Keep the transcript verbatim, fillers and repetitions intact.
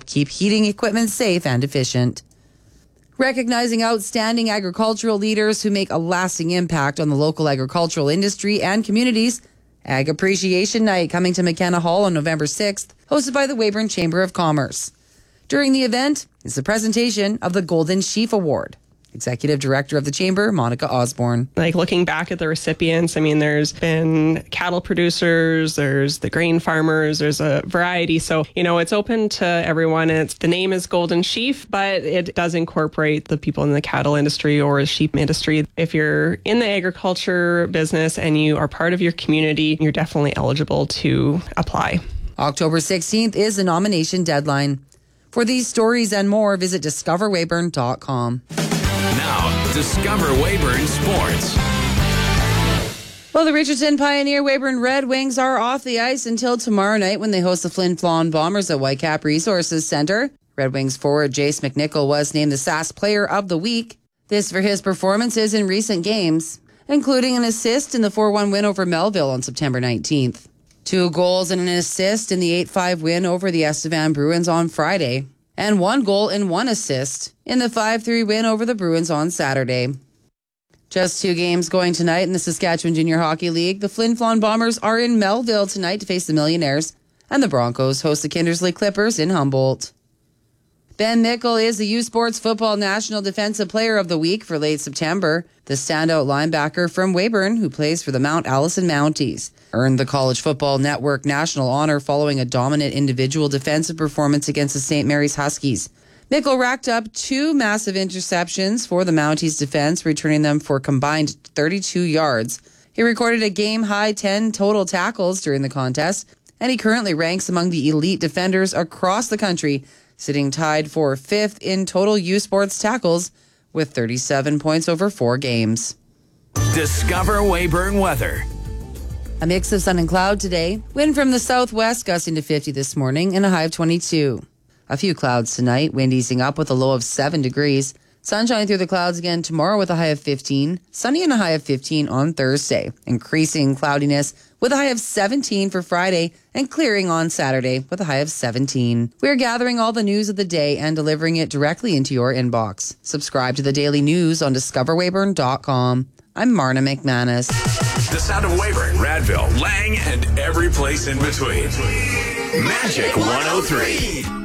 help keep heating equipment safe and efficient. Recognizing outstanding agricultural leaders who make a lasting impact on the local agricultural industry and communities, Ag Appreciation Night coming to McKenna Hall on November sixth, hosted by the Weyburn Chamber of Commerce. During the event is the presentation of the Golden Sheaf Award. Executive Director of the Chamber, Monica Osborne. Like looking back at the recipients, I mean, there's been cattle producers, there's the grain farmers, there's a variety. So, you know, it's open to everyone. It's the name is Golden Sheaf, but it does incorporate the people in the cattle industry or the sheep industry. If you're in the agriculture business and you are part of your community, you're definitely eligible to apply. October sixteenth is the nomination deadline. For these stories and more, visit discover weyburn dot com. Now, Discover Weyburn Sports. Well, the Richardson Pioneer Weyburn Red Wings are off the ice until tomorrow night when they host the Flin Flon Bombers at Whitecap Resources Centre. Red Wings forward Jace McNichol was named the S A S Player of the Week. This for his performances in recent games, including an assist in the four one win over Melville on September nineteenth. Two goals and an assist in the eight five win over the Estevan Bruins on Friday. And one goal and one assist in the five three win over the Bruins on Saturday. Just two games going tonight in the Saskatchewan Junior Hockey League. The Flin Flon Bombers are in Melville tonight to face the Millionaires, and the Broncos host the Kindersley Clippers in Humboldt. Ben Mickle is the U Sports Football National Defensive Player of the Week for late September. The standout linebacker from Weyburn, who plays for the Mount Allison Mounties, earned the College Football Network national honor following a dominant individual defensive performance against the Saint Mary's Huskies. Mickle racked up two massive interceptions for the Mounties defense, returning them for combined thirty-two yards. He recorded a game-high ten total tackles during the contest, and he currently ranks among the elite defenders across the country, sitting tied for fifth in total U Sports tackles with thirty-seven points over four games. Discover Weyburn weather. A mix of sun and cloud today. Wind from the southwest gusting to fifty this morning and a high of twenty-two. A few clouds tonight, wind easing up with a low of seven degrees. Sunshine through the clouds again tomorrow with a high of fifteen. Sunny and a high of fifteen on Thursday. Increasing cloudiness with a high of seventeen for Friday and clearing on Saturday with a high of seventeen. We're gathering all the news of the day and delivering it directly into your inbox. Subscribe to the daily news on discover weyburn dot com. I'm Marna McManus. The sound of Weyburn, Radville, Lang, and every place in between. Magic one oh three.